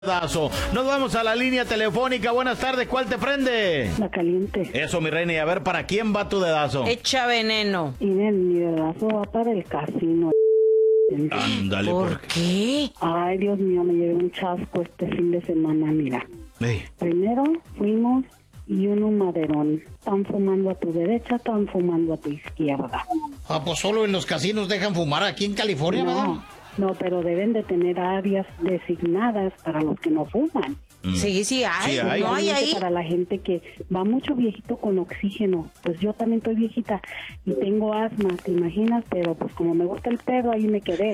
Nos vamos a la línea telefónica. Buenas tardes, ¿cuál te prende? La caliente. Eso, mi reina, y a ver, ¿para quién va tu dedazo? Echa veneno. Y mi dedazo va para el casino. Ándale, ¿Por qué? Ay, Dios mío, me llevé un chasco este fin de semana, mira. Ey. Primero fuimos y un maderón. Están fumando a tu derecha, están fumando a tu izquierda. Ah, pues solo en los casinos dejan fumar aquí en California, ¿verdad? No, pero deben de tener áreas designadas para los que no fuman. Sí hay. Sí hay. No hay ahí. Para la gente que va mucho viejito con oxígeno. Pues yo también estoy viejita y tengo asma, ¿te imaginas? Pero pues como me gusta el pedo, ahí me quedé.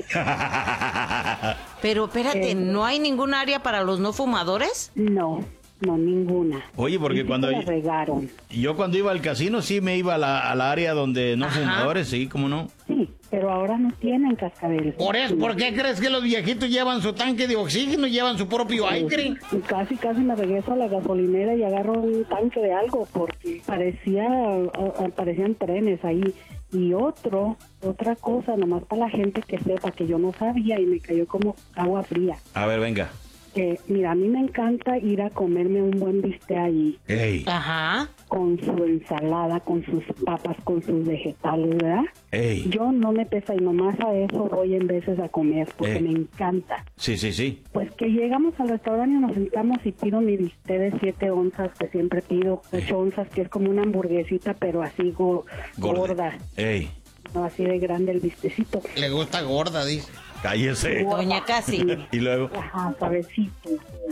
Pero espérate, ¿no hay ningún área para los no fumadores? No, ninguna. Oye, porque Y sí cuando se la regaron. yo cuando iba al casino sí me iba a la área donde no Ajá. fumadores, sí, ¿cómo no? Sí, pero ahora no tienen cascabel. ¿Por qué crees que los viejitos llevan su tanque de oxígeno, llevan su propio aire? Y casi me regreso a la gasolinera y agarro un tanque de algo porque parecían trenes ahí. Y otra cosa, nomás para la gente que sepa que yo no sabía y me cayó como agua fría. A ver, venga. Mira, a mí me encanta ir a comerme un buen bistec allí, Ey, Ajá. con su ensalada, con sus papas, con sus vegetales, ¿verdad? ey. Yo no me pesa y nomás a eso voy en veces a comer porque Ey. me encanta. Sí. Pues que llegamos al restaurante y nos sentamos y pido mi bistec de 7 onzas que siempre pido, 8 onzas que es como una hamburguesita pero así gorda, Ey, no así de grande el bistecito. Le gusta gorda, dice. cállese. Doña Casi. Y luego, Ajá, suavecito.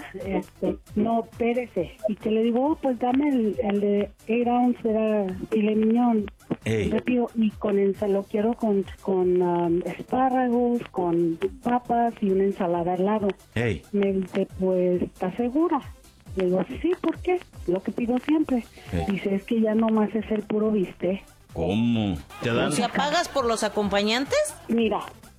No, espérese. Y que le digo, pues dame el de 8 ounce, era filet mignon. Ey. Le pido, y lo quiero con espárragos, con papas y una ensalada al lado. ey. Me dice, pues, ¿estás segura? Le digo, sí, ¿por qué? Lo que pido siempre. Sí. Dice, es que ya nomás es el puro bistec. ¿Cómo? ¿Te dan? O sea, ¿pagas por los acompañantes? Mira,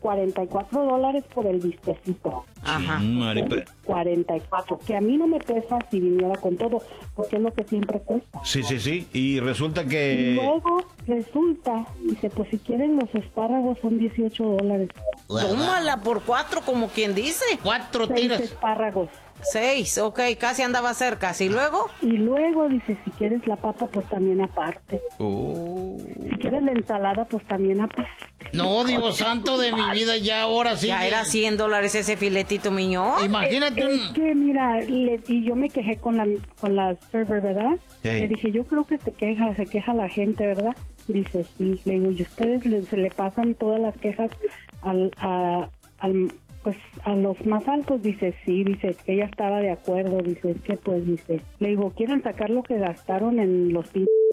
$44 por el bistecito. Ajá. Maripe. 44, que a mí no me pesa si viniera con todo, porque es lo que siempre cuesta. Sí. Y resulta Y que... luego resulta, dice, pues si quieren los espárragos son $18. Tómala por 4, como quien dice. 4 6 tiras. espárragos. 6, ok, casi andaba cerca. ¿Y luego? Y luego dice, si quieres la papa, pues también aparte. Si quieres la ensalada, pues también aparte. No, Dios santo de mi vida, ya ahora sí. Ya era $100 ese filetito miñón. Imagínate Es que mira, y yo me quejé con la server, ¿verdad? Sí. Le dije, yo creo que se queja la gente, ¿verdad? Dice, sí. Le digo, ¿y ustedes se le pasan todas las quejas pues a los más altos? Dice, sí, dice que ella estaba de acuerdo, dice, es que pues, dice, le digo, ¿quieren sacar lo que gastaron en los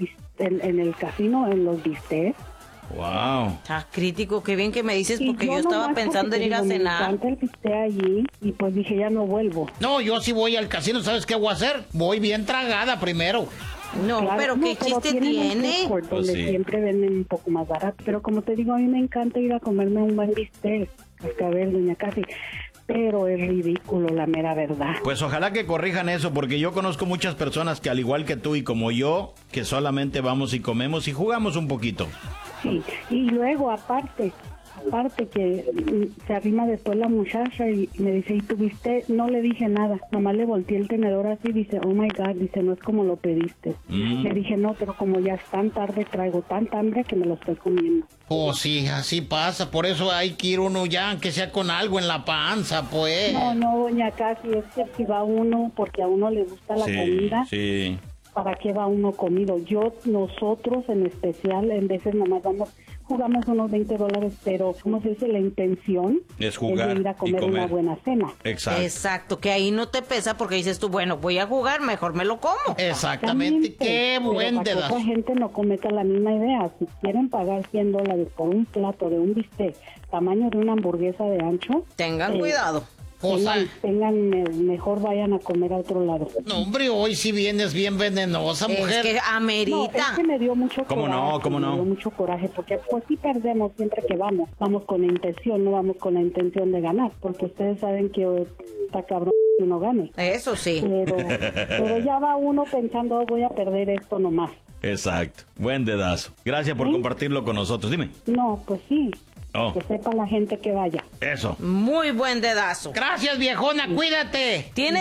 en el casino, en los bistecs? Wow. Está crítico, qué bien que me dices, Y porque yo estaba nomás pensando porque en ir a te digo, cenar. Me encanta el bistec allí, y pues dije, ya no vuelvo. No, yo sí voy al casino, ¿sabes qué voy a hacer? Voy bien tragada primero. No, Claro, pero ¿qué chiste tienen un tiene? food court Pues donde sí. siempre venden un poco más barato. Pero como te digo, a mí me encanta ir a comerme un buen bistec, cascabel, doña Casi. Pero es ridículo, la mera verdad. Pues ojalá que corrijan eso, porque yo conozco muchas personas que al igual que tú y como yo, que solamente vamos y comemos y jugamos un poquito. Sí, y luego aparte que se arrima después la muchacha y me dice, ¿y tu bistec? No le dije nada, nomás le volteé el tenedor así, dice, oh my God, dice, no es como lo pediste. Le dije, no, pero como ya es tan tarde, traigo tanta hambre que me lo estoy comiendo. Pues sí, así pasa, por eso hay que ir uno ya, aunque sea con algo en la panza, pues. No, doña Casi, es que si va uno, porque a uno le gusta la comida, Sí. ¿para qué va uno comido? Nosotros en especial, en veces nomás jugamos unos $20, pero ¿cómo se dice? La intención Es jugar de ir a y comer comer. una buena cena. Exacto, que ahí no te pesa porque dices tú, bueno, voy a jugar, mejor me lo como. Exactamente, qué Pero buen para que dedazo. otra gente no cometa la misma idea. Si quieren pagar $100 por un plato de un bistec tamaño de una hamburguesa de ancho, Tengan cuidado. O sea, mejor vayan a comer a otro lado. no, hombre, hoy sí vienes bien venenosa, Es mujer. que No, amerita. es que me dio mucho ¿Cómo coraje. no? ¿Cómo no? Me dio mucho coraje porque pues sí perdemos siempre que vamos. Vamos con la intención, no vamos con la intención de ganar. Porque ustedes saben que está cabrón que uno gane. Eso sí. Pero ya va uno pensando, oh, voy a perder esto nomás. Exacto. Buen dedazo. Gracias por ¿Sí? compartirlo con nosotros. Dime. No, pues sí. Oh. Que sepa la gente que vaya. Eso. Muy buen dedazo. Gracias, viejona, cuídate. Tiene